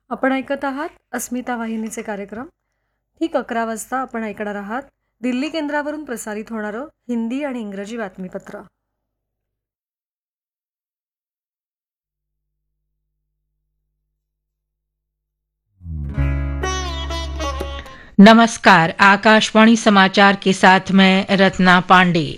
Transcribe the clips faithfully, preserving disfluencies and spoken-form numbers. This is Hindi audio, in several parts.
आपण ऐकत आहात अस्मिता वाहिनीचे कार्यक्रम. ठीक अकरा वाजता आपण ऐकणार आहात दिल्ली केंद्रावरून प्रसारित होणारं हिंदी आणि इंग्रजी बातमीपत्र. नमस्कार, आकाशवाणी समाचार के साथ मैं रत्ना पांडे.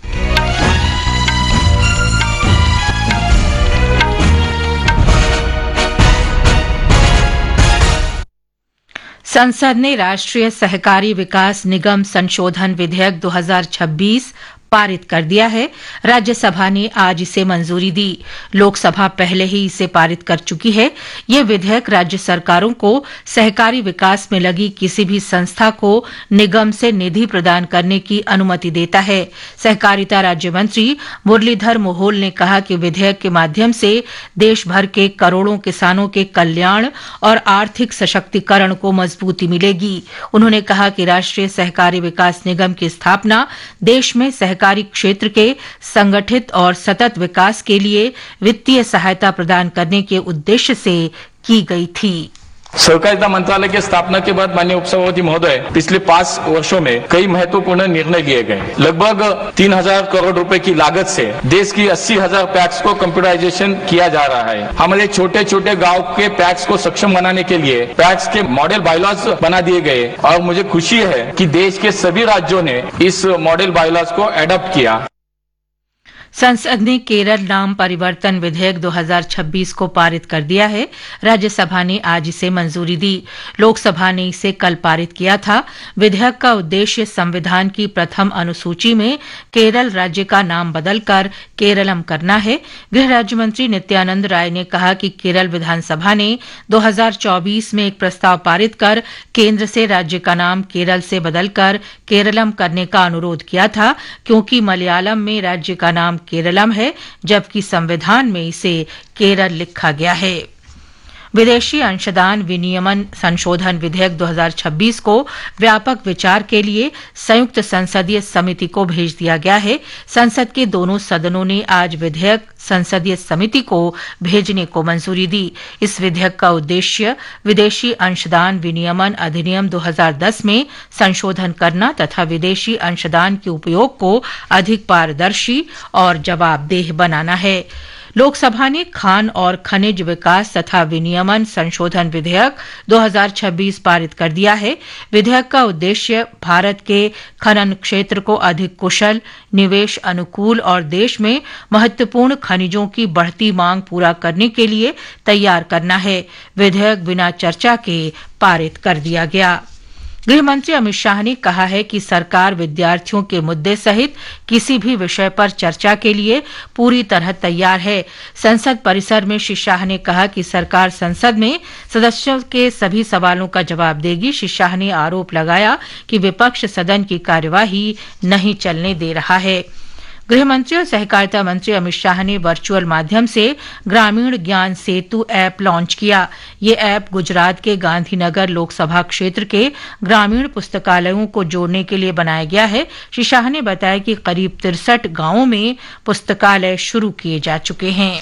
संसद ने राष्ट्रीय सहकारी विकास निगम संशोधन विधेयक दो हज़ार छब्बीस पारित कर दिया है. राज्यसभा ने आज इसे मंजूरी दी. लोकसभा पहले ही इसे पारित कर चुकी है. यह विधेयक राज्य सरकारों को सहकारी विकास में लगी किसी भी संस्था को निगम से निधि प्रदान करने की अनुमति देता है. सहकारिता राज्य मंत्री मुरलीधर मोहोल ने कहा कि विधेयक के माध्यम से देश भर के करोड़ों किसानों के कल्याण और आर्थिक सशक्तिकरण को मजबूती मिलेगी. उन्होंने कहा कि राष्ट्रीय सहकारी विकास निगम की स्थापना देश में सहकारी क्षेत्र के संगठित और सतत विकास के लिए वित्तीय सहायता प्रदान करने के उद्देश्य से की गई थी. सहकारिता मंत्रालय की स्थापना के बाद माननीय उपसभापति महोदय पिछले पांच वर्षों में कई महत्वपूर्ण निर्णय लिए गए. लगभग तीन हजार करोड़ रुपए की लागत से देश की अस्सी हजार पैक्स को कंप्यूटराइजेशन किया जा रहा है. हमारे छोटे छोटे गांव के पैक्स को सक्षम बनाने के लिए पैक्स के मॉडल बायलॉज बना दिए गए और मुझे खुशी है कि देश के सभी राज्यों ने इस मॉडल बायलॉज को एडॉप्ट किया. संसद ने केरल नाम परिवर्तन विधेयक दो हज़ार छब्बीस को पारित कर दिया है. राज्यसभा ने आज इसे मंजूरी दी. लोकसभा ने इसे कल पारित किया था. विधेयक का उद्देश्य संविधान की प्रथम अनुसूची में केरल राज्य का नाम बदलकर केरलम करना है. गृह राज्य मंत्री नित्यानंद राय ने कहा कि केरल विधानसभा ने दो हज़ार चौबीस में एक प्रस्ताव पारित कर केंद्र से राज्य का नाम केरल से बदलकर केरलम करने का अनुरोध किया था, क्योंकि मलयालम में राज्य का नाम केरलम है जबकि संविधान में इसे केरल लिखा गया है. विदेशी अंशदान विनियमन संशोधन विधेयक दो हज़ार छब्बीस को व्यापक विचार के लिए संयुक्त संसदीय समिति को भेज दिया गया है. संसद के दोनों सदनों ने आज विधेयक संसदीय समिति को भेजने को मंजूरी दी. इस विधेयक का उद्देश्य विदेशी अंशदान विनियमन अधिनियम दो हज़ार दस में संशोधन करना तथा विदेशी अंशदान के उपयोग को अधिक पारदर्शी और जवाबदेह बनाना है. लोकसभा ने खान और खनिज विकास तथा विनियमन संशोधन विधेयक दो हज़ार छब्बीस पारित कर दिया है. विधेयक का उद्देश्य भारत के खनन क्षेत्र को अधिक कुशल, निवेश अनुकूल और देश में महत्वपूर्ण खनिजों की बढ़ती मांग पूरा करने के लिए तैयार करना है. विधेयक बिना चर्चा के पारित कर दिया गया. गृह मंत्री अमित शाह ने कहा है कि सरकार विद्यार्थियों के मुद्दे सहित किसी भी विषय पर चर्चा के लिए पूरी तरह तैयार है. संसद परिसर में श्री शाह ने कहा कि सरकार संसद में सदस्यों के सभी सवालों का जवाब देगी. श्री शाह ने आरोप लगाया कि विपक्ष सदन की कार्यवाही नहीं चलने दे रहा है. गृह मंत्री और सहकारिता मंत्री अमित शाह ने वर्चुअल माध्यम से ग्रामीण ज्ञान सेतु ऐप लॉन्च किया. ये ऐप गुजरात के गांधीनगर लोकसभा क्षेत्र के ग्रामीण पुस्तकालयों को जोड़ने के लिए बनाया गया है. श्री शाह ने बताया कि करीब तिरसठ गांवों में पुस्तकालय शुरू किए जा चुके हैं.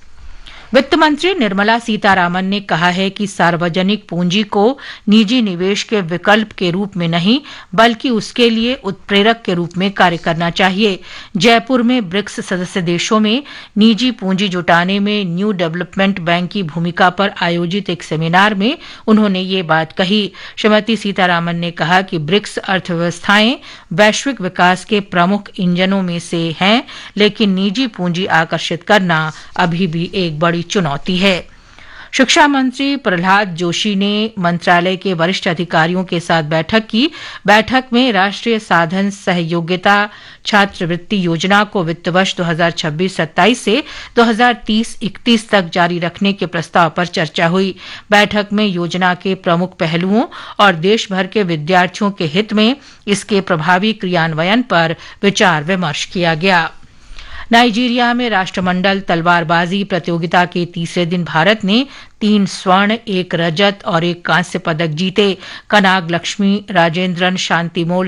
वित्त मंत्री निर्मला सीतारामन ने कहा है कि सार्वजनिक पूंजी को निजी निवेश के विकल्प के रूप में नहीं बल्कि उसके लिए उत्प्रेरक के रूप में कार्य करना चाहिए. जयपुर में ब्रिक्स सदस्य देशों में निजी पूंजी जुटाने में न्यू डेवलपमेंट बैंक की भूमिका पर आयोजित एक सेमिनार में उन्होंने ये बात कही. श्रीमती सीतारामन ने कहा कि ब्रिक्स अर्थव्यवस्थाएं वैश्विक विकास के प्रमुख इंजनों में से हैं, लेकिन निजी पूंजी आकर्षित करना अभी भी एक बड़ी चुनौती है. शिक्षा मंत्री प्रहलाद जोशी ने मंत्रालय के वरिष्ठ अधिकारियों के साथ बैठक की. बैठक में राष्ट्रीय साधन सहयोगिता छात्रवृत्ति योजना को वित्त वर्ष दो हज़ार छब्बीस सत्ताईस से दो हज़ार तीस इकतीस तक जारी रखने के प्रस्ताव पर चर्चा हुई. बैठक में योजना के प्रमुख पहलुओं और देश भर के विद्यार्थियों के हित में इसके प्रभावी क्रियान्वयन पर विचार विमर्श किया गया. नाइजीरिया में राष्ट्रमंडल तलवारबाजी प्रतियोगिता के तीसरे दिन भारत ने तीन स्वर्ण, एक रजत और एक कांस्य पदक जीते. कनाग लक्ष्मी राजेंद्रन शांतिमोल